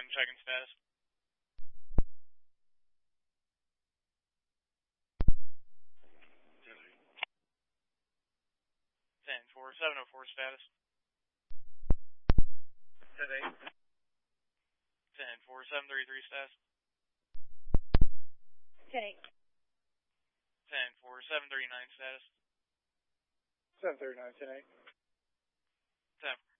checking status. 10-4, 704 status. 10-8. 10-4, 733 status. 10-8. 10-4, 739 status. 739, 10-8. 10